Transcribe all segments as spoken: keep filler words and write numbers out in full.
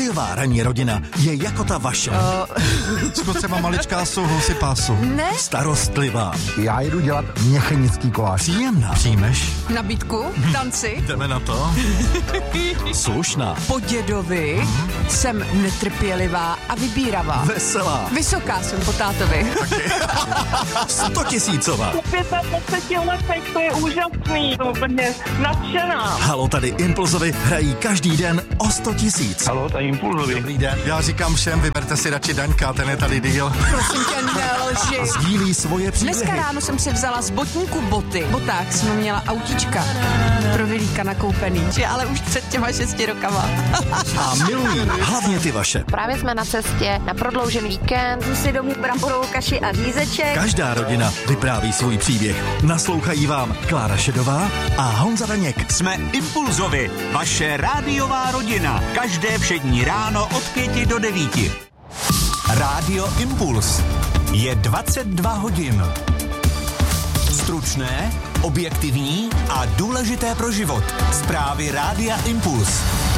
Hokejová ranní rodina je jako ta vaše. Uh. S klocema maličká jsou husy pásu. Ne. Starostlivá. Já jdu dělat měchenický koláč. Příjemná. Přijmeš? Nabídku? Tanci? Jdeme na to? Slušná. Po dědovi jsem netrpělivá a vybíravá. Veselá. Vysoká jsem po tátovi. Stotisícová. Po dvaceti letech to je úžasný. To úplně nadšená. Halo, tady Impulzovi hrají každý den o sto tisíc. Halo, tady Impulzovi. Dobrý den. Já říkám všem, vyberte si radši Daňka, ten je tady díl. Prosím tě, nelži. Sdílí svoje příběhy. Dneska ráno jsem si vzala z botníku boty. Boták jsem měla autíčka. Pro Vilíka nakoupený. Že ale už před těma šesti rokama. A milují hlavně ty vaše. Právě jsme na cestě na prodloužený víkend. Jdu si domů bramborovou kaši a řízeček. Každá rodina vypráví svůj příběh. Naslouchají vám Klára Šedová a Honza Daněk. Jsme Impulzovi, vaše rádiová rodina. Každé všední ráno od pěti do devíti. Rádio Impuls. Je dvacet dva hodin. Stručné, objektivní a důležité pro život. Zprávy Rádia Impuls.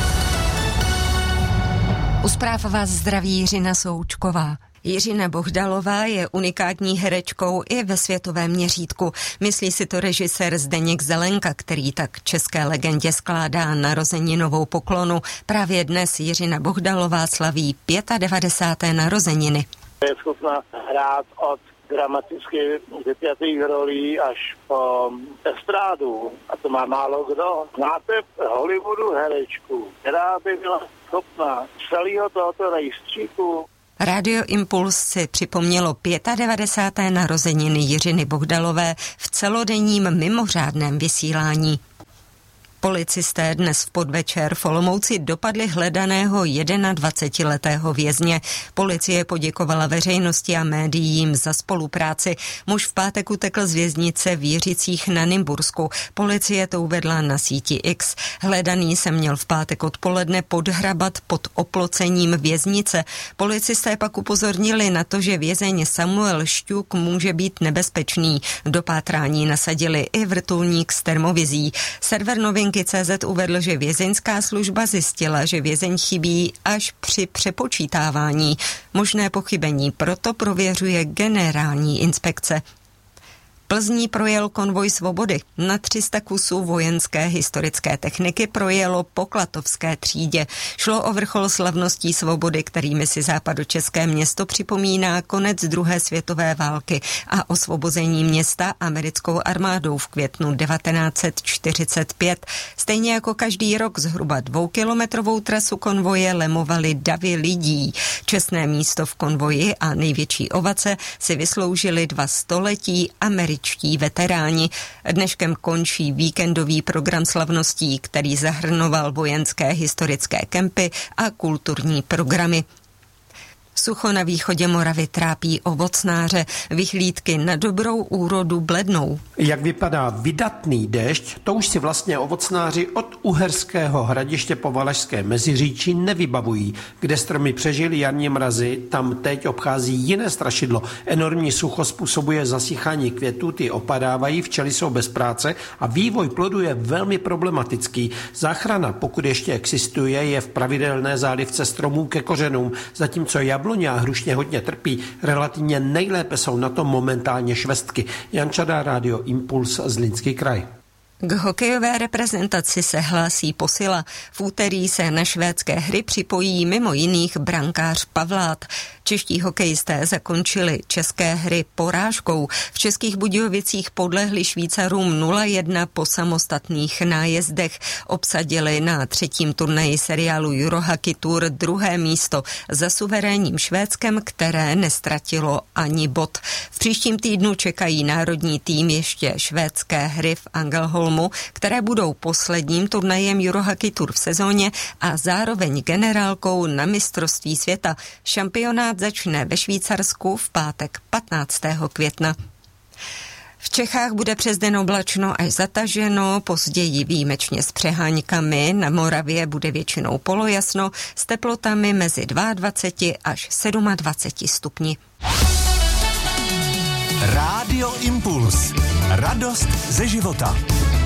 U zpráv vás zdraví Jiřina Součková. Jiřina Bohdalová je unikátní herečkou i ve světovém měřítku. Myslí si to režisér Zdeněk Zelenka, který tak české legendě skládá narozeninovou poklonu. Právě dnes Jiřina Bohdalová slaví devadesát pět narozeniny. Je schopna hrát od dramaticky vypjatých rolí až po estrádu. A to má málo kdo. Znáte v Hollywoodu herečku, která by byla schopna celého tohoto rejstříku. Rádio Impuls si připomnělo devadesát pět narozeniny Jiřiny Bohdalové v celodenním mimořádném vysílání. Policisté dnes v podvečer v Olomouci dopadli hledaného dvacetiletého vězně. Policie poděkovala veřejnosti a médiím za spolupráci. Muž v pátek utekl z věznice v Jiřicích na Nymbursku. Policie to uvedla na síti X. Hledaný se měl v pátek odpoledne podhrabat pod oplocením věznice. Policisté pak upozornili na to, že vězeň Samuel Šťuk může být nebezpečný. Do pátrání nasadili i vrtulník s termovizí. Server novin C Z uvedl, že vězeňská služba zjistila, že vězeň chybí až při přepočítávání. Možné pochybení proto prověřuje generální inspekce. Plzní projel konvoj svobody. Na tři sta kusů vojenské historické techniky projelo po Klatovské třídě. Šlo o vrchol slavností svobody, kterými si západočeské město připomíná konec druhé světové války a osvobození města americkou armádou v květnu devatenáct set čtyřicet pět. Stejně jako každý rok zhruba dvoukilometrovou trasu konvoje lemovali davy lidí. Čestné místo v konvoji a největší ovace si vysloužili dva století američtí veteráni. Dneškem končí víkendový program slavností, který zahrnoval vojenské historické kempy a kulturní programy. Sucho na východě Moravy trápí ovocnáře, vyhlídky na dobrou úrodu blednou. Jak vypadá vydatný déšť, to už si vlastně ovocnáři od Uherského Hradiště po Valašské Meziříčí nevybavují. Kde stromy přežily jarní mrazy, tam teď obchází jiné strašidlo. Enormní sucho způsobuje zasychání květů, ty opadávají, včely jsou bez práce a vývoj plodu je velmi problematický. Záchrana, pokud ještě existuje, je v pravidelné zálivce stromů ke kořenům, zatímco jabloně a hrušně hodně trpí, relativně nejlépe jsou na tom momentálně švestky. Jan Čadá, Rádio Impuls, Zlínský kraj. K hokejové reprezentaci se hlásí posila. V úterý se na švédské hry připojí mimo jiných brankář Pavlát. Čeští hokejisté zakončili české hry porážkou. V Českých Budějovicích podlehli Švýcarům nula jedna po samostatných nájezdech. Obsadili na třetím turnaji seriálu Eurohockey Tour druhé místo za suverénním Švédskem, které nestratilo ani bod. V příštím týdnu čekají národní tým ještě švédské hry v Angelholmu, které budou posledním turnajem Eurohockey Tour v sezóně a zároveň generálkou na mistrovství světa. Šampionát začne ve Švýcarsku v pátek patnáctého května. V Čechách bude přes den oblačno až zataženo, později výjimečně s přeháňkami. Na Moravě bude většinou polojasno s teplotami mezi dvacet dva až dvacet sedm stupni. Rádio Impuls. Radost ze života.